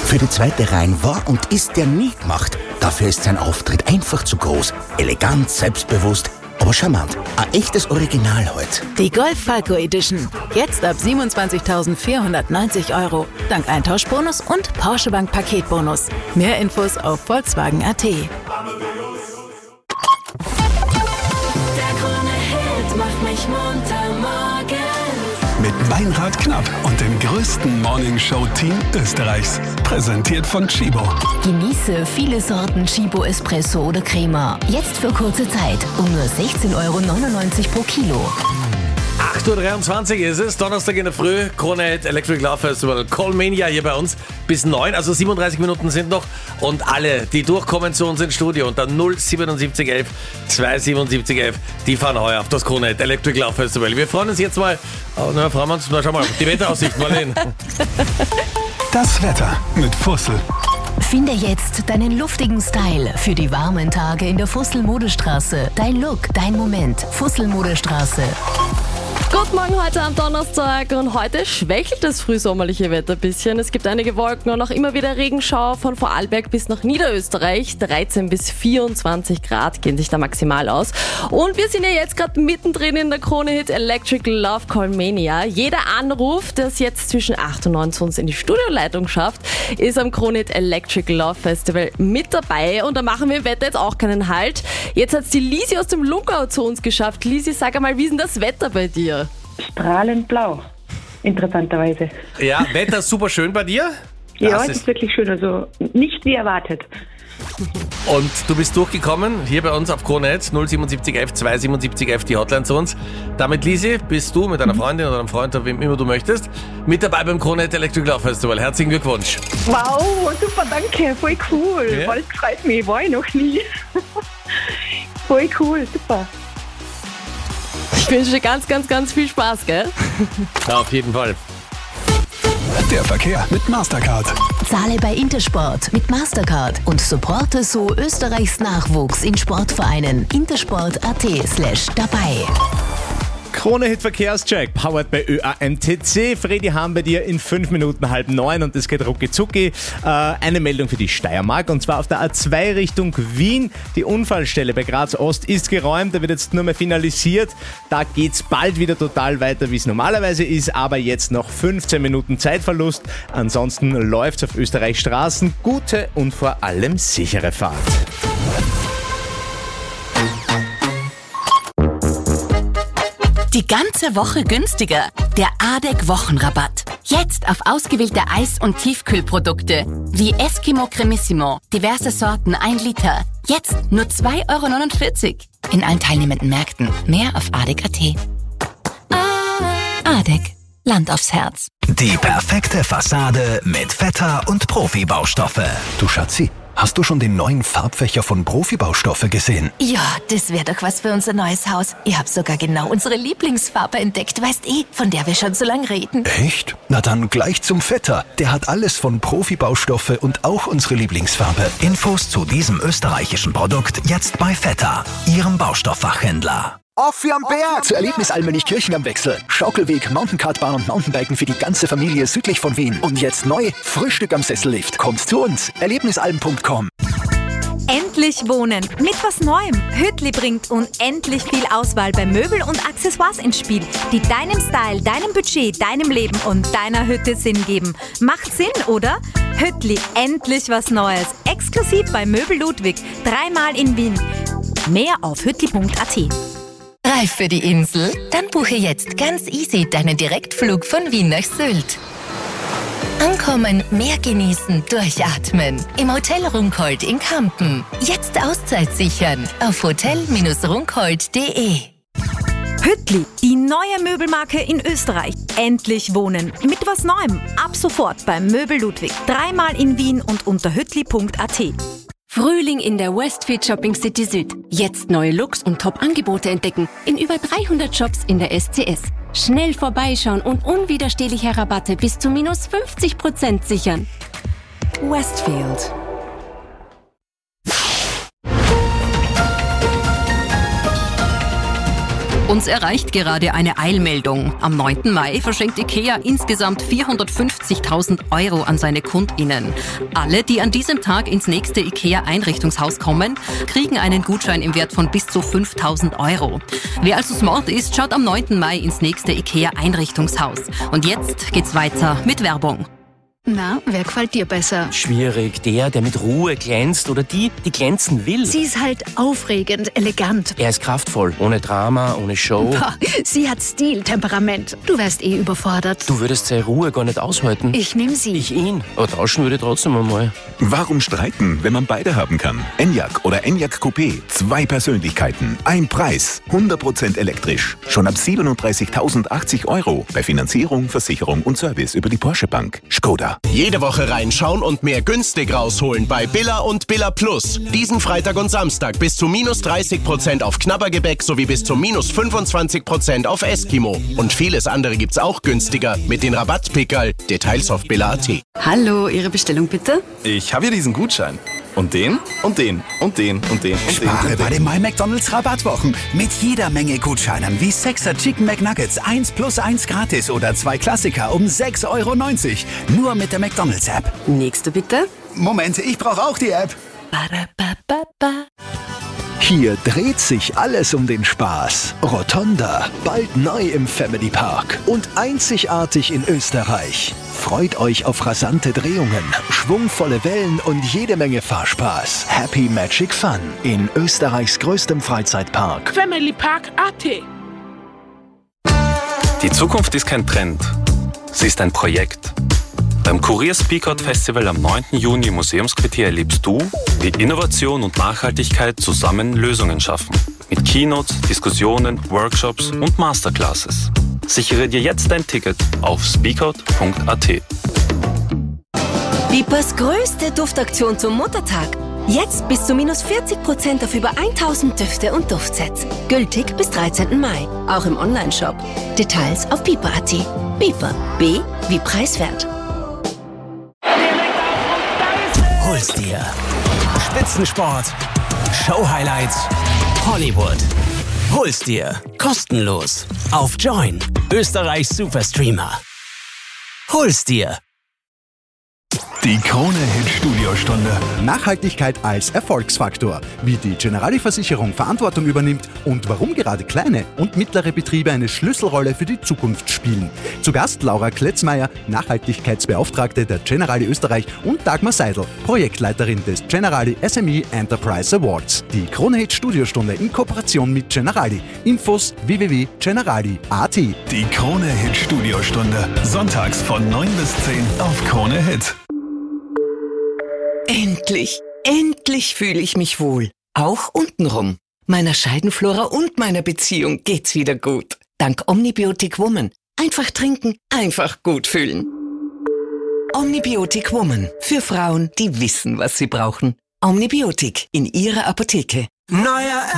Für die zweite Reihe war und ist der nie gemacht. Dafür ist sein Auftritt einfach zu groß. Elegant, selbstbewusst, aber charmant. Ein echtes Original heute. Die Golf Falco Edition. Jetzt ab 27.490 €. Dank Eintauschbonus und Porsche Bank Paketbonus. Mehr Infos auf Volkswagen.at. Der Krone-Hit macht mich munter morgen. Mit Meinrad Knapp und dem größten Morningshow-Team Österreichs. Präsentiert von Chibo. Genieße viele Sorten Chibo Espresso oder Crema. Jetzt für kurze Zeit um nur 16,99 € pro Kilo. 8.23 Uhr ist es, Donnerstag in der Früh, Krone-Hit Electric Love Festival, Callmania hier bei uns bis 9, also 37 Minuten sind noch und alle, die durchkommen zu uns ins Studio unter 07711 27711, die fahren heuer auf das Krone-Hit Electric Love Festival. Wir freuen uns jetzt mal, schau mal, die Wetteraussicht mal hin. Das Wetter mit Fussel. Finde jetzt deinen luftigen Style für die warmen Tage in der Fussel-Modestraße. Dein Look, dein Moment. Fussel-Modestraße. Guten Morgen heute am Donnerstag und heute schwächelt das frühsommerliche Wetter ein bisschen. Es gibt einige Wolken und auch immer wieder Regenschauer von Vorarlberg bis nach Niederösterreich. 13 bis 24 Grad gehen sich da maximal aus. Und wir sind ja jetzt gerade mittendrin in der Krone-Hit Electric Love Callmania. Jeder Anruf, der es jetzt zwischen 8 und 9 zu uns in die Studioleitung schafft, ist am Krone-Hit Electric Love Festival mit dabei. Und da machen wir im Wetter jetzt auch keinen Halt. Jetzt hat es die Lisi aus dem Lungau zu uns geschafft. Lisi, sag einmal, wie ist denn das Wetter bei dir? Strahlend blau, interessanterweise. Ja, Wetter super schön bei dir? Ja, es ist wirklich schön, also nicht wie erwartet. Und du bist durchgekommen, hier bei uns auf Krone-Hit, 07711 27711, die Hotline zu uns. Damit, Lisi, bist du mit deiner Freundin oder einem Freund oder wem immer du möchtest, mit dabei beim Krone-Hit Electric Love Festival. Herzlichen Glückwunsch. Wow, super, danke, voll cool. Ja. Voll freut mich, war ich noch nie. Voll cool, super. Ich wünsche dir ganz, ganz, ganz viel Spaß, gell? Ja, auf jeden Fall. Der Verkehr mit Mastercard. Zahle bei Intersport mit Mastercard und supporte so Österreichs Nachwuchs in Sportvereinen. intersport.at/dabei. Krone-Hit Verkehrscheck, powered bei ÖAMTC. Fredi haben bei dir in 5 Minuten 8:30 und es geht rucki zucki. Eine Meldung für die Steiermark und zwar auf der A2 Richtung Wien. Die Unfallstelle bei Graz Ost ist geräumt, da wird jetzt nur mehr finalisiert. Da geht's bald wieder total weiter, wie es normalerweise ist, aber jetzt noch 15 Minuten Zeitverlust. Ansonsten läuft's auf Österreichs Straßen. Gute und vor allem sichere Fahrt. Die ganze Woche günstiger. Der ADEC-Wochenrabatt. Jetzt auf ausgewählte Eis- und Tiefkühlprodukte wie Eskimo Cremissimo, diverse Sorten 1 Liter. Jetzt nur 2,49 € in allen teilnehmenden Märkten. Mehr auf ADEC.at. ADEC. Land aufs Herz. Die perfekte Fassade mit Vetter und Profi-Baustoffe. Du Schatzi, hast du schon den neuen Farbfächer von Profi-Baustoffe gesehen? Ja, das wäre doch was für unser neues Haus. Ich habe sogar genau unsere Lieblingsfarbe entdeckt, weißt von der wir schon so lange reden. Echt? Na dann gleich zum Vetter. Der hat alles von Profi-Baustoffe und auch unsere Lieblingsfarbe. Infos zu diesem österreichischen Produkt jetzt bei Vetter, Ihrem Baustofffachhändler. Auf wie am Berg! Zur Erlebnisalm-Münchkirchen am Wechsel. Schaukelweg, Mountainkartbahn und Mountainbiken für die ganze Familie südlich von Wien. Und jetzt neu, Frühstück am Sessellift. Kommt zu uns, erlebnisalm.com. Endlich wohnen mit was Neuem. Hüttli bringt unendlich viel Auswahl bei Möbel und Accessoires ins Spiel, die deinem Style, deinem Budget, deinem Leben und deiner Hütte Sinn geben. Macht Sinn, oder? Hüttli, endlich was Neues. Exklusiv bei Möbel Ludwig, 3-mal in Wien. Mehr auf hüttli.at. Reif für die Insel? Dann buche jetzt ganz easy deinen Direktflug von Wien nach Sylt. Ankommen, mehr genießen, durchatmen. Im Hotel Runcold in Kampen. Jetzt Auszeit sichern auf hotel-runcold.de. Hüttli, die neue Möbelmarke in Österreich. Endlich wohnen mit was Neuem. Ab sofort beim Möbel Ludwig, 3-mal in Wien und unter hüttli.at. Frühling in der Westfield Shopping City Süd. Jetzt neue Looks und Top-Angebote entdecken in über 300 Shops in der SCS. Schnell vorbeischauen und unwiderstehliche Rabatte bis zu minus 50% sichern. Westfield. Uns erreicht gerade eine Eilmeldung. Am 9. Mai verschenkt IKEA insgesamt 450.000 € an seine KundInnen. Alle, die an diesem Tag ins nächste IKEA-Einrichtungshaus kommen, kriegen einen Gutschein im Wert von bis zu 5.000 €. Wer also smart ist, schaut am 9. Mai ins nächste IKEA-Einrichtungshaus. Und jetzt geht's weiter mit Werbung. Na, wer gefällt dir besser? Schwierig, der mit Ruhe glänzt oder die glänzen will. Sie ist halt aufregend, elegant. Er ist kraftvoll, ohne Drama, ohne Show. Boah, sie hat Stil, Temperament. Du wärst eh überfordert. Du würdest seine Ruhe gar nicht aushalten. Ich nehm sie. Ich ihn. Aber tauschen würde trotzdem einmal. Warum streiten, wenn man beide haben kann? Enyaq oder Enyaq Coupé. 2 Persönlichkeiten, ein Preis. 100% elektrisch. Schon ab 37.080 € bei Finanzierung, Versicherung und Service über die Porsche Bank. Skoda. Jede Woche reinschauen und mehr günstig rausholen bei Billa und Billa Plus. Diesen Freitag und Samstag bis zu -30% auf Knabbergebäck sowie bis zu -25% auf Eskimo. Und vieles andere gibt's auch günstiger mit den Rabattpickerl. Details auf billa.at. Hallo, Ihre Bestellung bitte? Ich habe hier diesen Gutschein. Und den, und den, und den, und den, und Spare den. bei den My McDonald's Rabattwochen. Mit jeder Menge Gutscheinen wie 6er Chicken McNuggets 1 + 1 gratis oder 2 Klassiker um 6,90 €. Nur mit der McDonald's App. Nächste bitte. Moment, ich brauche auch die App. Hier dreht sich alles um den Spaß. Rotonda, bald neu im Family Park und einzigartig in Österreich. Freut euch auf rasante Drehungen, schwungvolle Wellen und jede Menge Fahrspaß. Happy Magic Fun in Österreichs größtem Freizeitpark. Family Park AT. Die Zukunft ist kein Trend. Sie ist ein Projekt. Beim Kurier Speakout Festival am 9. Juni im Museumsquartier erlebst du, wie Innovation und Nachhaltigkeit zusammen Lösungen schaffen. Mit Keynotes, Diskussionen, Workshops und Masterclasses. Sichere dir jetzt dein Ticket auf speakout.at. Bipers größte Duftaktion zum Muttertag. Jetzt bis zu -40% auf über 1000 Düfte und Duftsets. Gültig bis 13. Mai. Auch im Onlineshop. Details auf biper.at. Biper. B wie preiswert. Hol's dir. Spitzensport, Show-Highlights, Hollywood. Hol's dir. Kostenlos. Auf Join. Österreichs Superstreamer. Hol's dir. Die Krone-Hit-Studiostunde. Nachhaltigkeit als Erfolgsfaktor. Wie die Generali-Versicherung Verantwortung übernimmt und warum gerade kleine und mittlere Betriebe eine Schlüsselrolle für die Zukunft spielen. Zu Gast Laura Kletzmeier, Nachhaltigkeitsbeauftragte der Generali Österreich, und Dagmar Seidel, Projektleiterin des Generali SME Enterprise Awards. Die Krone-Hit-Studiostunde in Kooperation mit Generali. Infos www.generali.at. Die Krone-Hit-Studiostunde. Sonntags von 9 bis 10 auf Krone Hit. Endlich fühle ich mich wohl. Auch untenrum. Meiner Scheidenflora und meiner Beziehung geht's wieder gut. Dank Omnibiotic Woman. Einfach trinken, einfach gut fühlen. Omnibiotic Woman. Für Frauen, die wissen, was sie brauchen. Omnibiotic in ihrer Apotheke. Neuer